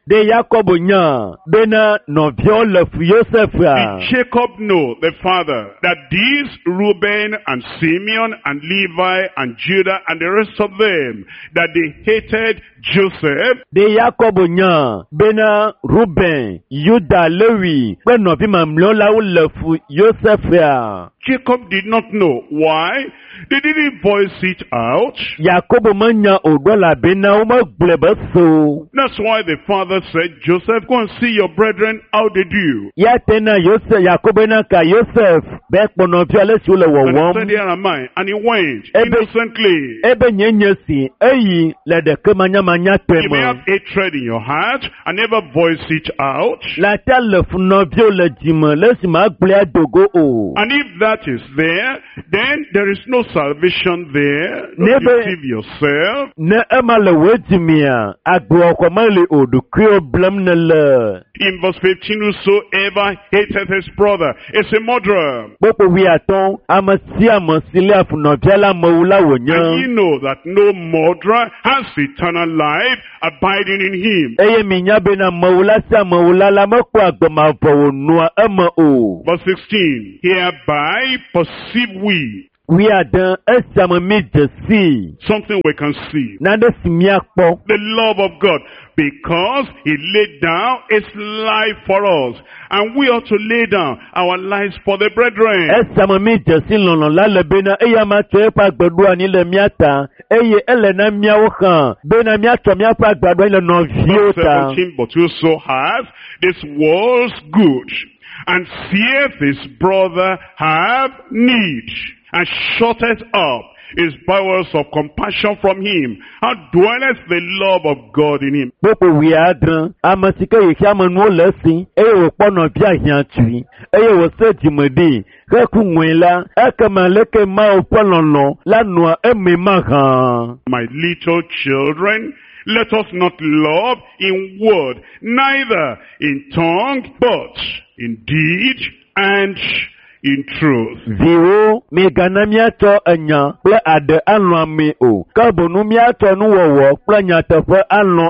de Jacob nya bena novio le fu Joseph a. Did Jacob know, the father, that these Reuben and Simeon and Levi and Judah and the rest of them, that they hated Joseph? De Jacob nya bena Reuben, Judah, Levi, pe novi mamlo la ou le fu Joseph a. Jacob did not know. Why? They didn't voice it out. Jacob manya odola bena o ma glebe so. That's why the father said, Joseph, go and see your brethren how they do. Ya tena Joseph Jacob na ka Joseph be pono fi ale si le wo And he wom. said, here am I. And he went Ebe- innocently. Ebe nyenye si eyi le de ke manya manya You may have twemo. hatred in your heart and never voice it out. La ta le fu novio le dime le si ma gble adogo o. And if that is there, then there is no salvation there. Don't Never- deceive yourself. Ne ema le we dimia agbo ko ma le odu krio blem ne le. In verse fifteen, whosoever hateth his brother is a murderer. Popo wi aton amasi amasi le afu novia la mawula And ye wonya. know that no murderer has eternal life abiding in him. Eye minya bena mawula sa mawula la mako agbo ma vo nua ema o. Verse sixteen, hereby perceive we Wi adan esama mi jesi. something we can see. Na de simia po. The love of God, because he laid down his life for us, and we ought to lay down our lives for the brethren. Esama mi jesi lono la le bena eya ma to pa gbodua ni le miata. Eye ele na miawo kan. Bena miato mia pa gbodua le no Verse viota. seventeen, but whoso has this world's good, and seeth his brother have need, and shutteth up his bowels of compassion from him, how dwelleth the love of God in him? Popo wi adran amasika ye kiama no lesi eye wo pono bia hiantui eye wo se jimedi ke ku nwela akama leke ma o ponono la no eme magan. My little children, let us not love in word, neither in tongue, but in deed and in truth. Viwo mi gana miato enya ple ade anu ame o kabonu miato nu wowo ple nyatefe anu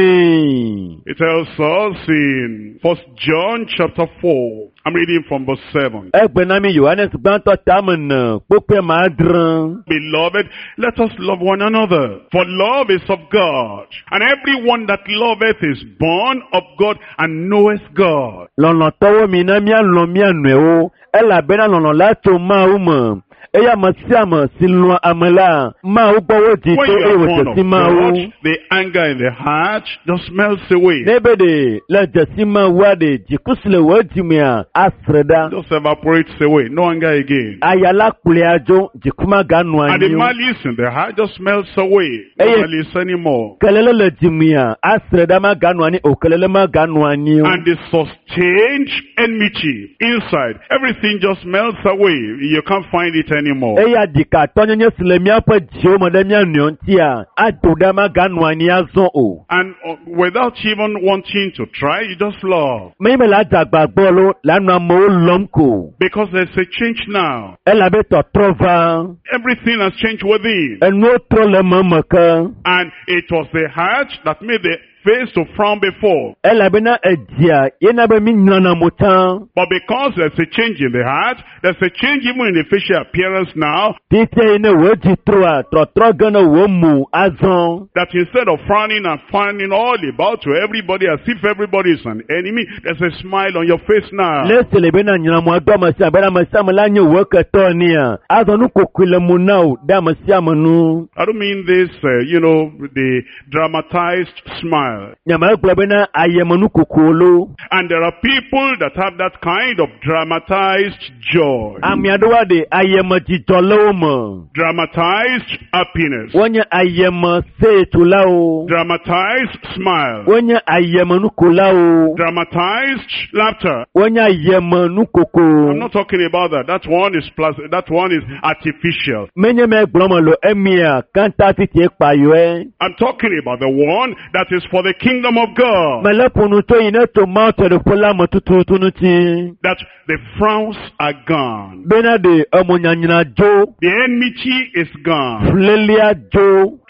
ame. It tells us in First John chapter four. I'm reading from verse seven. Egbe na mi Yohanes gbanto tamana pope ma adran. Beloved, let us love one another, for love is of God, and everyone that loveth is born of God and knoweth God. Lono towo mi na mi anu mi anu o ela bena lono la to ma o mo eya masiama silwa amela ma o gbowo ji When to you e are wo born of se ma o God, the anger in the heart just melts away. nebede la jasima wade jikusle wajimia asreda Just evaporates away. No anger again. ayala kuliajo jikuma ganu And the anyo malice in the heart just melts away. No Hey. malice anymore. kelele le jimia asreda ma ganu ani o kelele ma ganu anyo And the sustained enmity inside, everything just melts away. You can't find it anymore. eya dika tonyenye silemia pa jio modemia nyontia adoda ma ganu ani azo o And uh, without even wanting to try, you just love. me la dagba gbolo lanu amo lomko Because there's a change now. ela be to trova Everything has changed within. enu tro le mamaka And it was the heart that made the face to frown before. ela bena edia yena be mi nyana mutan But because there's a change in the heart, there's a change even in the facial appearance now, tite ine weji troa tro tro gana wo mu azon that instead of frowning and frowning all about to everybody as if everybody is an enemy, there's a smile on your face now. lese le bena nyana mu ado masia bena masia mala nye wo keto ni a azon nu kokule mu nau da masia manu I don't mean this, uh, you know, the dramatized smile. nyama ekula bena ayemanu kokolo And there are people that have that kind of dramatized joy, amiadowa de ayema jitolo mo dramatized happiness, wonya ayema se tulao dramatized smile, wonya ayema nu kulao dramatized laughter. wonya ayema nu I'm koko not talking about that. That one is plus. That one is artificial. menye me gblomo lo emia kanta titi payo e I'm talking about the one that is for the kingdom of God. melepunu to ine to mouth de pola matutu tunuti That the frowns are gone. bena de omonyanyina jo The enmity is gone. flelia jo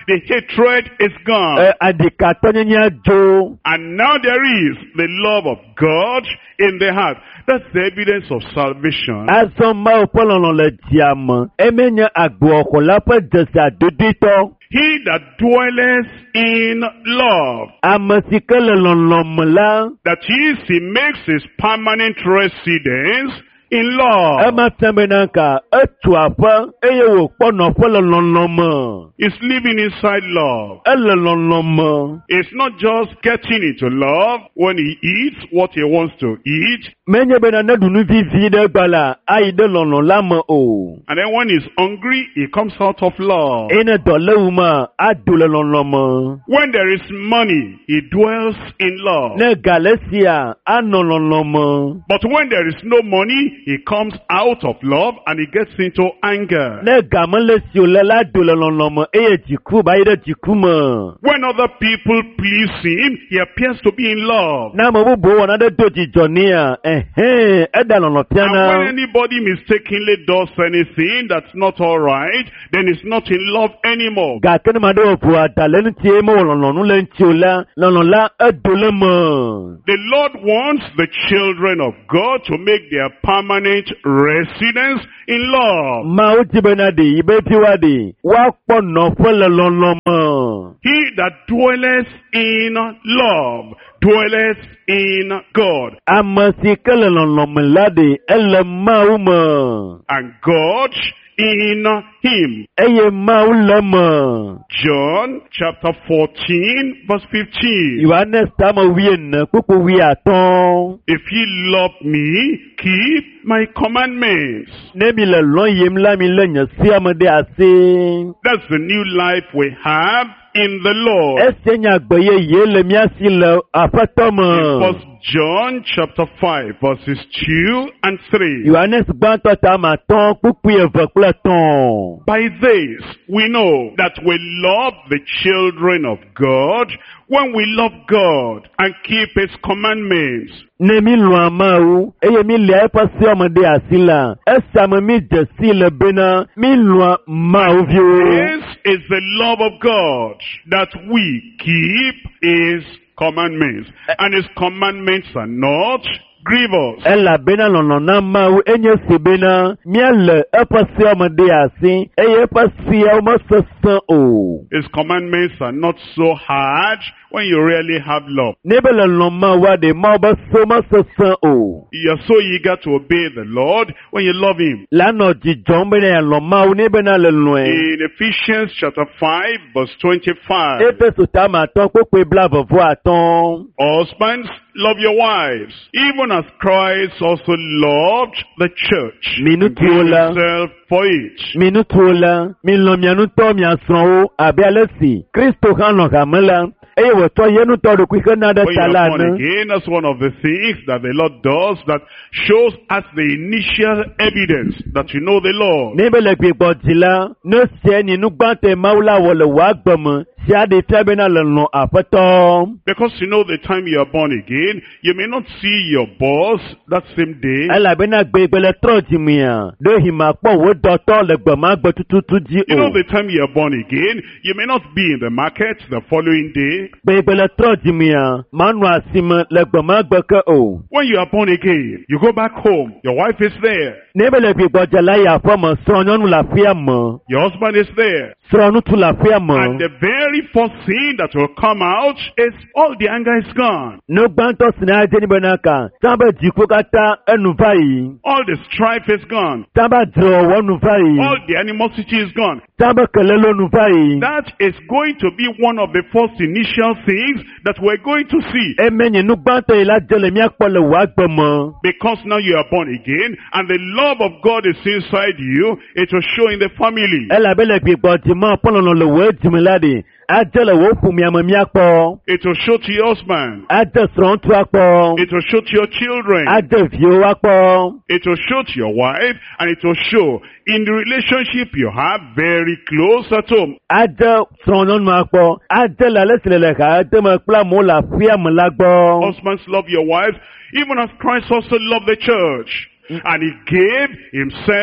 the hatred is gone. ɛ adikatɔnyanya dzo. And now there is the love of God in the heart. That's the evidence of salvation. azɔ mawo ƒe lɔlɔ le dzia me emenye agboxɔla ƒe dzesi adoditɔ. He that dwelleth in love, ame si ke le lɔlɔm me la. that is, he makes his permanent residence in love. ema fia bena ka etu aƒe eye wòkpɔ nɔƒe le lɔlɔm me. He's living inside love. ele lɔlɔm me. It's not just getting into love when he eats what he wants to eat. menye bena ne ɖu nu vivi ɖe gba la ayi ɖe lɔlɔ la me o. And then when he's hungry, he comes out of love. eye ne dɔ le wu ma ado le lɔlɔ me. When there is money, he dwells in love. ne ga le sia anɔ lɔlɔ me. But when there is no money, he comes out of love and he gets into anger. ne ga me le si o le la do le lɔlɔ me eye dziku ba yi ɖe dziku me. When other people please him, he appears to be in love. na ame bubu wɔna ɖe do dzidzɔ nɛ a ɛhɛn eda lɔlɔ fia And when na. anybody mistakenly does anything that's not all right, then he's not in love anymore. gake ne ma ɖe wɔ ʋu ada le ŋutie mewɔ lɔlɔ nu le ŋuti o la lɔlɔ la edo le me. The Lord wants the children of God to make their permanent residence in love. mawo di bena de yi be viwa de woakpɔ nɔƒe le lɔlɔ me. He that dwelleth in love dwelleth in God, ame si ke le lɔlɔ me la de ele mawu me. and God in him. eye mawu le me. John chapter fourteen verse fifteen. yohanes tame wuiene kpukpu wuiatɔ̃. If ye love me, keep my commandments. ne mi le lɔ̃ yim la mi le nye sia me ɖe asi. That's the new life we have in the Lord. esie nye agbe yeye le mía si le aƒetɔ In me. First John chapter five verses two and three. yohanes gbãtɔ tame atɔ̃ kpukpu eve kple etɔ̃. By this we know that we love the children of God when we love God and keep his commandments. ne mi lɔ̃a mawu eye mi lia eƒe seɔme ɖe asi la esia me mi dze si le bena mi lɔ̃a mawu viwo. This is the love of God, that we keep his commandments. And his commandments are not grievous. elabena lɔlɔ na mawu enye si bena míale eƒe seɔme ɖe asi eye eƒe seawo mesesẽ o. His commandments are not so hard when you really have love. ne be le lɔ̃ mawua ɖe mawo be so mesesẽ o. You are so eager to obey the Lord when you love him. la nɔ dzidzɔm bena yealɔ̃ mawu ne bena le lɔ̃e. In Ephesians chapter five verse twenty-five. efeso tame atɔ̃ kpokpe blaeve atɔ̃. Husbands, love your wives, even as Christ also loved the church and Minutu gave la. himself for it. mi nutuwo la mi lɔ̃ mia nutɔ mia srɔ̃wo abe ale si kristo hã lɔ̃ hame la eye wòtsɔ ye nutɔ ɖokui xe na ɖe When ta you la are born ne. again, that's one of the things that the Lord does that shows us the initial evidence that you know the Lord. ne be le gbegbɔ dzi la ne sie ni nugbãtɔe mawu la wɔ le wò agbe me sia ɖe fia bena le lɔ̃ aƒetɔ. Because you know the time you are born again, you may not see your boss that same day. elabena gbegbe le trɔ dzimia ɖo hima kpɔ wò dɔtɔ le gbemagbe tututu dzi You know o. the time you are born again, you may not be in the market the following day. gbegbe le trɔ dzimia manɔ asime le gbemagbe ke o. When you are born again, you go back home, your wife is there, ne be le gbegbɔ dze la yi aƒe me srɔ̃nyɔnu le aƒea me your husband is there. srɔ̃nutu le aƒea And me. the very first thing that will come out is all the anger is gone. ne gbãtɔ si ne adze ni bena ka san be dziku katã enu va yi. All the strife is gone. san be dzrewɔwɔ nu va All yi. the animosity is gone. san be kelelo nu va yi. That is going to be one of the first initial things that we're going to see. emenye nu gbãtɔ yi la dze le míakpɔ le wò agbe me. Because now you are born again and the love of God is inside you, it will show in the family. elabe le gbegbɔ dzi me ƒɔlɔlɔ le wò edzime la ɖe adze le wò ƒomia me míakpɔ. It will show to your husband. adze srɔ̃tua kpɔ. It will show to your children. adze viwo wa kpɔ. It will show to your wife, and it will show in the relationship you have very close at home. adze srɔ̃nyɔnua kpɔ. adze le ale si le le ha ede me kple amewo le aƒea me la gbɔ. Husbands, love your wives, even as Christ also loved the church. And he gave himself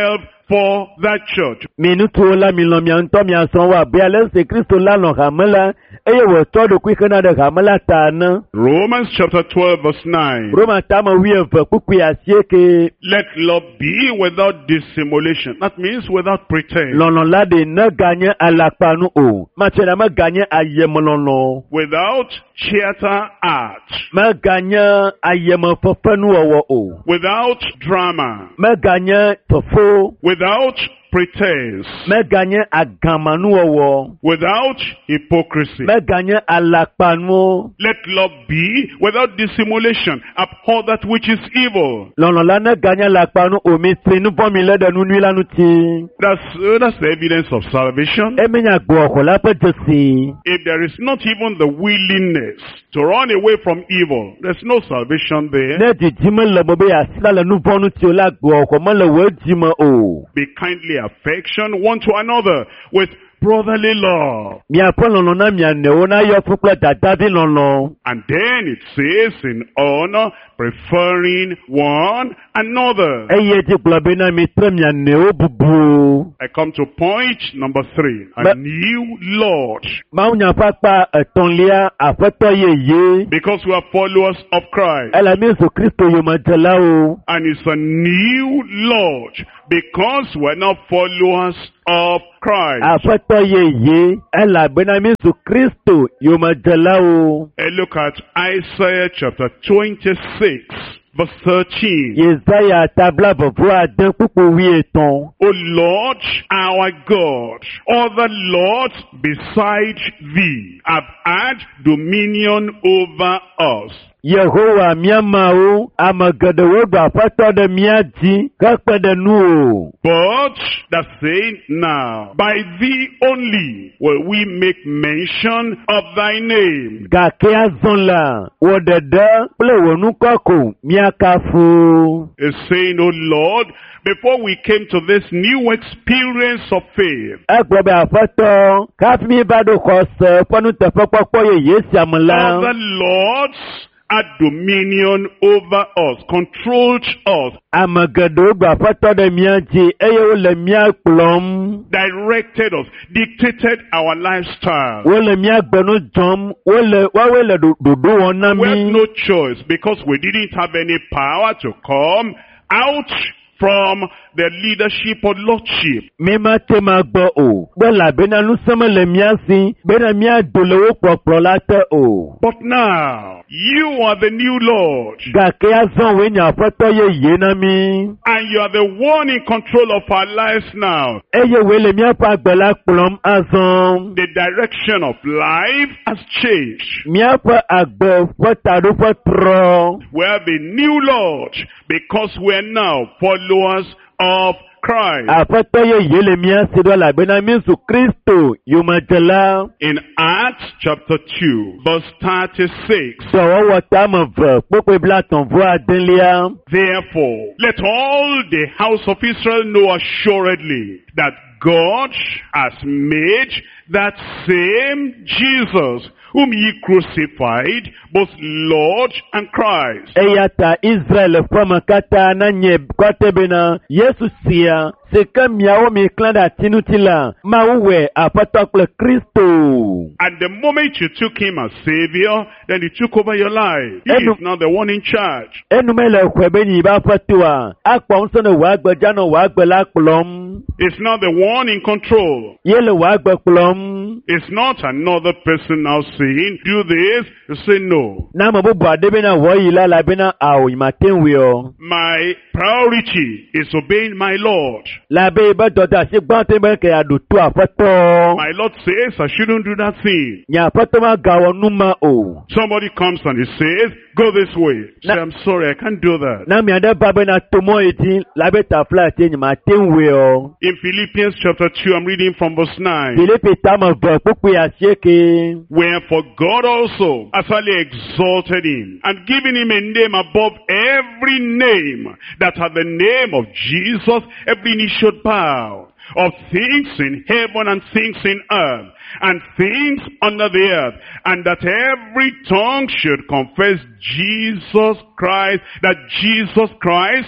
for that church. Minutu la milomia ntomia sonwa biale se Kristo la no hamela eye wo todo kwikana de hamela tana. Romans chapter twelve verse nine. Roma tama wiye ve kuku asieke. Let love be without dissimulation. That means without pretense. Lono la de ne gagne alakpanu o. Ma chena ma gagne ayemolono. Without theater art. Ma gagne ayemo fofanu owo o. Without drama. Ma gagne fofo. Without pretense. Ma gagne agamanu owo. Without hypocrisy. Ma gagne alakpanu. Let love be without dissimulation. Abhor that which is evil. Lono la ne gagne alakpanu o mi trinu bomi le de nunu la nuti. That's uh, that's the evidence of salvation. E menya gbo ko la pe josi. If there is not even the willingness to run away from evil, there's no salvation there. Ne di jime le bo be asila le nu bonu ti o la gbo ko mo le we jime o. Be kindly affection one to another with brotherly love. Mi apolo no na mi ane o na yo fukle dadadi lono. And then it says in honor, preferring one another. Eye di globe na mi tre mi ane o bubu. I come to point number three. A But- new Lord. Ma unya papa etonlia afeto ye ye. Because we are followers of Christ. Ela mi so Kristo yo majela o. And it's a new Lord. Because we're now followers of Christ. Afeto ye ye. Ela bena mi so Kristo yo majela o. And look at Isaiah chapter twenty-six, verse thirteen. Yesaya tabla vovo adan pupo wi eton. O Lord, our God, other lords beside thee have had dominion over us. Yehowa miama o. Amagadewo do afeto de miaji. Kakpe de nu o. But the saying now, by thee only will we make mention of thy name. Gake azon la. Wo dede. Ple wonu koko. Miakafu. Is saying, O Lord, before we came to this new experience of faith, Ekwobe afeto. Kafimi bado kose. Ponu tefe kpokpo ye yesi amula. other lords had dominion over us, controlled us, Amagadewo do afeto de miaji. Eye wo le miakplom. directed us, dictated our lifestyle. Wo le miagbenu jom. Wo le wawe le dodo wona We had mi. no choice because we didn't have any power to come out from the leadership or lordship. Mema te ma gbo o. Bela bena nu seme le miasi. Bena mia dolewo kpokplo la te o. But now, you are the new Lord, Gake azon we nya afeto ye ye na mi. and you are the one in control of our lives now. Eye we le mia pa gbela kplom azon. The direction of life has changed. Mia pa agbe fotado fotro. We have a new Lord because we are now followers of Christ. Afeto ye ye le mia se do la bena mi su Kristo yo majela. In Acts chapter two, verse thirty-six, So wo wata mo ve. Popo bla ton vo adenlia. therefore, let all the house of Israel know assuredly that God has made that same Jesus whom ye crucified, both Lord and Christ. Eyata Israel fama kata na nye kwate bena Yesu siya seka miawo mi klanda tinutila ma uwe apatokle Kristo. And the moment you took him as Savior, then he took over your life. He Enu- is now the one in charge. Enumele kwebe ni ba fatua akpa nsone wagbe jano wagbe la klom He's now the one in control. yele wagbe klom It's not another person now saying, do this, you say no. na mo bubu adebe na wo yila la bena awo imatenwio My priority is obeying my Lord. la be ba dota se gbante be ke adutu afato My Lord says I shouldn't do that thing. nya afato ma gawo numa o Somebody comes and he says, go this way. Say, Na- I'm sorry, I can't do that. na mi ade ba be na tomo eti la be ta fla te ni matenwio In Philippians chapter two, I'm reading from verse nine. Filipi tama ve pupu ya sheke. Wherefore God also has highly exalted him, and given him a name above every name, that at the name of Jesus every knee should bow, of things in heaven and things in earth, and things under the earth, and that every tongue should confess Jesus Christ, that Jesus Christ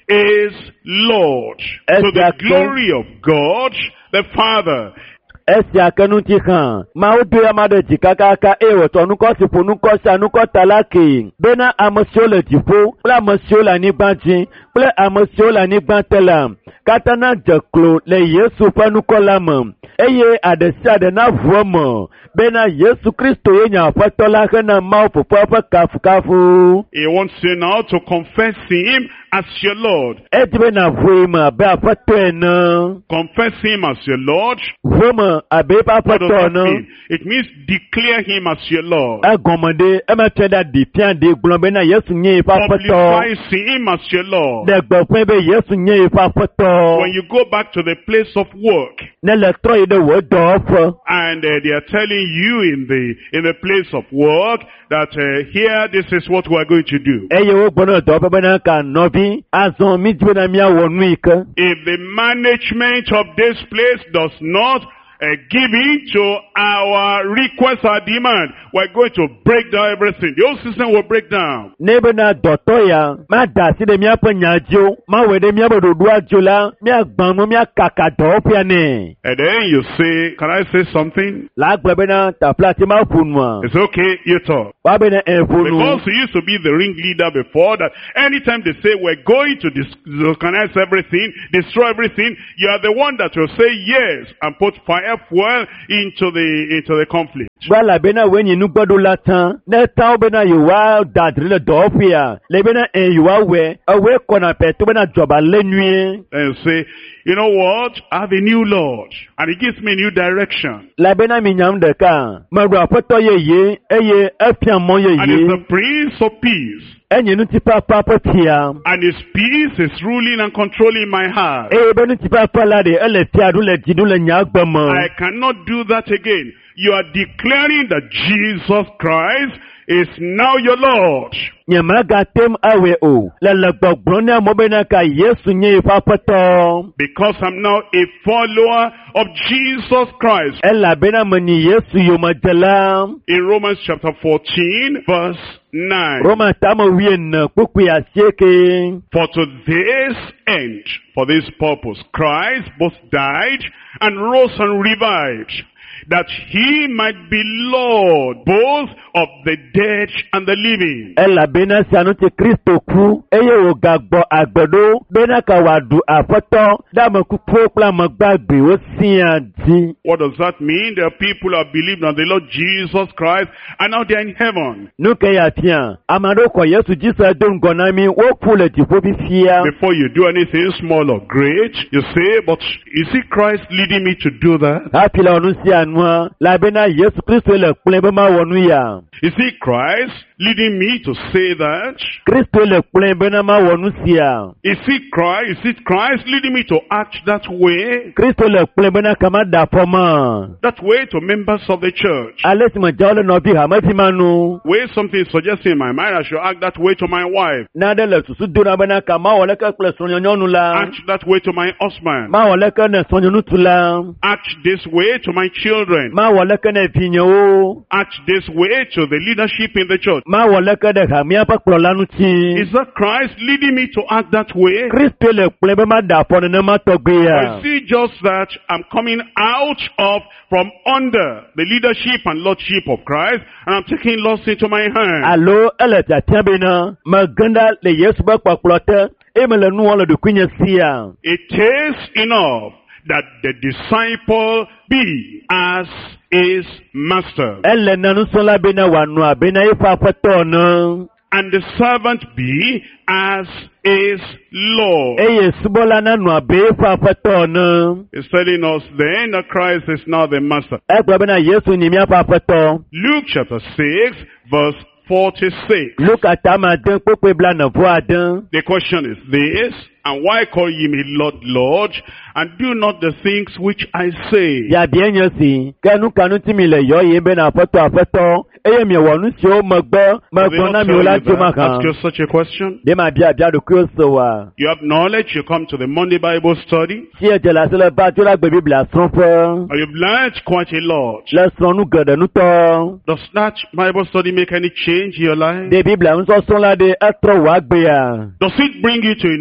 is Lord, to the glory of God the Father. Esi akenu ti kan ma o do ya ma de jikakaka e woto nuko sipo nuko sa nuko talaki bena amosio le tifo pla amosio la ni banjin pla amosio la ni bantela katana jeklo le Yesu fa nuko lam eye adesi de na vuomo bena Yesu Kristo ye nya fatola kana ma popo fa kafu kafu. He wants you now to confess him as your Lord. E dibe na vuima be afato ena. Confess him as your Lord. Vuoma abe pa afato no. It means declare him as your Lord. Agomode e ma tweda di pian de glombe na Yesu nye fa afato. Publicize him as your Lord. De gbopin be Yesu nye fa afato. When you go back to the place of work, ne le tro de wo do and uh, they are telling you in the in the place of work that uh, here this is what we are going to do. Eye wo gbono do be na ka no bi azon mi jibe na mi awonu ika. If the management of this place does not Uh, give in to our request, our demand, we're going to break down everything. The whole system will break down. Nebe na doto ya ma da si de mi apanyajo ma we de mi abododo ajola mi agban mo mi akaka do pia ne. And then you say, can I say something? La gbebe na ta plati ma funwa. It's okay, you talk. Wa be na enfunu. Because you used to be the ringleader before, that anytime they say we're going to disorganize everything, destroy everything, you are the one that will say yes and put fire fuel into the into the conflict. Bala bena wenyi nugodo latan ne taw bena yuwa dadri le dofia le bena en yuwa we awe kona peto bena joba lenui. And say, you know what? I have a new Lord, and He gives me a new direction. La bena minyam de ka magwa foto ye ye eye afian mo ye ye. And He's the Prince of Peace. Enye nu ti papa potia. And His peace is ruling and controlling my heart. E benu ti papa la de ele ti adu le jidu le nyagbamo. I cannot do that again. You are declaring that Jesus Christ is now your Lord. Nyamaga tem awe o la la gbogbona mo bena ka Yesu nye papato. Because I'm now a follower of Jesus Christ. Ella bena mani Yesu yo majala. In Romans chapter fourteen verse nine. Roma tama wien kuku ya sheke. For to this end, for this purpose, Christ both died and rose and revived, that he might be Lord both of the dead and the living. Ella bena sanuti Kristo ku eye wo gagbo agbodo bena ka wadu afoto da mo ku popla mo gbagbe o sian di. What does that mean? There are people who have believed on the Lord Jesus Christ and now they are in heaven. No ke ya tian amado ko Yesu Jesus don gona mi wo pule ti fo bi fia. Before you do anything small or great, you say, but is it Christ leading me to do that? Apila onu si anwa la bena Yesu Kristo le kule be ma wonu ya. Is it Christ leading me to say that? Kristo le kule be na ma wonu si ya. Is it Christ? Is it Christ leading me to act that way? Kristo le kule be na kama da foma. That way to members of the church. Ales mo jawle no bi ha ma fi manu. Way something is suggesting in my mind I should act that way to my wife. Na de le susu do na be na kama wole ka kule sonyo nyonu la. Act that way to my husband. Ma wole ka na sonyo nutula. Act this way to my children. Ma wole ka na vinyo. Act this way to the leadership in the church. Ma wole ka de ha mi apa klolanu ti. Is that Christ leading me to act that way? Kristo le kule be ma da fo na ma togbe ya. I see just that I'm coming out of from under the leadership and lordship of Christ, and I'm taking laws into my hand. Allo ele ta tiabe na maganda le Yesu ba kpakplote e me le nu wole de kunya sia. It is enough that the disciple be as his master, Elle nanu sola bena wanu abena ifa fato no. and the servant be as his Lord. Eye subola nanu abe ifa fato no. It's telling us then that Christ is now the master. Egba bena Yesu ni mi afa fato. Luke chapter six verse forty-six. Look at amaden pope bla na vo adan. The question is this, and why call ye me Lord, Lord, and do not the things which I say? Ya bien yosi, kanu kanu ti mi le yo ye be na fato afato. Eye mi wonu si o magbo, magbo na mi ola ti ma kan. Ask you such a question. De ma bia bia do kristo wa. You have knowledge, you come to the Monday Bible study, Si e je la sele ba jo la gbe biblia son fo. and you've learned quite a lot. Le son nu gede nu to. Does that Bible study make any change in your life? De biblia un so son la de etro wa gbe ya. Does it bring you to a new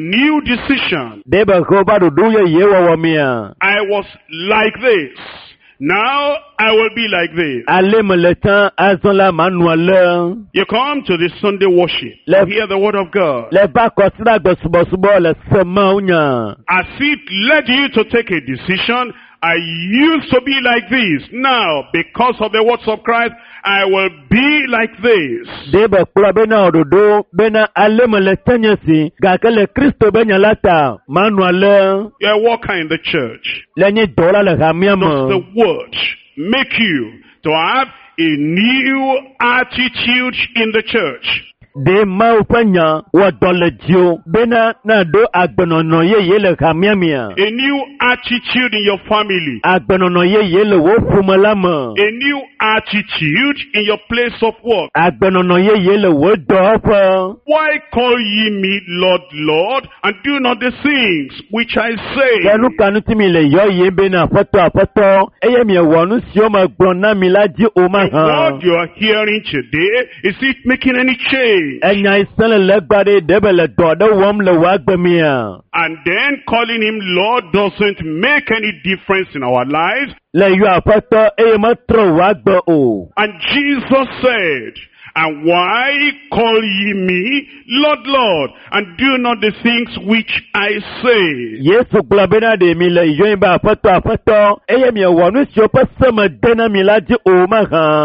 decision. Deba ko ba do do ye ye wa wa mia. I was like this. Now I will be like this. Ale me le temps azon la manuel. You come to the Sunday worship. Le- You hear the word of God. Le ba ko sida gbo subo subo le sema unya. As it led you to take a decision, I used to be like this. Now, because of the words of Christ, I will be like this. Deba kula bena ododo bena ale me le tanya si ga ke le Kristo benya lata manuel. You're a worker in the church. Le ni dola le gamia Does mo. the word make you to have a new attitude in the church? De ma upanya wa dole dio bena na do agbenono ye ye le gamia mia. A new attitude in your family. Agbenono ye ye le wo fumala mo. A new attitude in your place of work. Agbenono ye ye le wo do po. Why call ye me Lord, Lord, and do not the things which I say? Yanu kanu ti mi le yo ye bena foto afoto eye mi wonu si o ma gbona mi la di o ma The word han. you are hearing today, is it making any change? Enya isele le gbade debe le do de wom le wa gbemia. And then calling him Lord doesn't make any difference in our lives. Le yo afoto eye ma tro wa gbo o. And Jesus said, and why call ye me Lord, Lord, and do not the things which I say? Yesu gbla bena de mi le yo ba afoto afoto eye mi wonu si o pa sama dena mi la di o ma han.